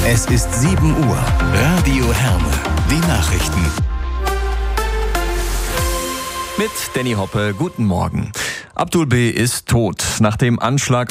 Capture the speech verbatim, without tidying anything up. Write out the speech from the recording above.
Es ist sieben Uhr. Radio Herne. Die Nachrichten. Mit Danny Hoppe, guten Morgen. Abdul B. ist tot. Nach dem Anschlag